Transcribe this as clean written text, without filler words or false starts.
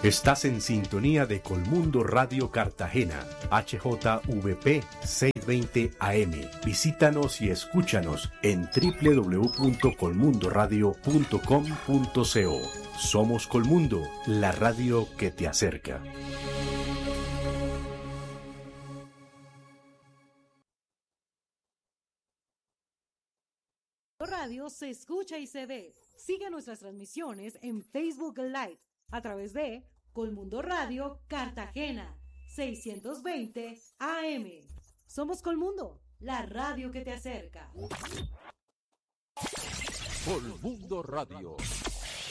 Estás en sintonía de Colmundo Radio Cartagena, HJVP 620 AM. Visítanos y escúchanos en www.colmundoradio.com.co. Somos Colmundo, la radio que te acerca. Radio se escucha y se ve. Sigue nuestras transmisiones en Facebook Live a través de Colmundo Radio Cartagena 620 AM. Somos Colmundo, la radio que te acerca. Colmundo Radio.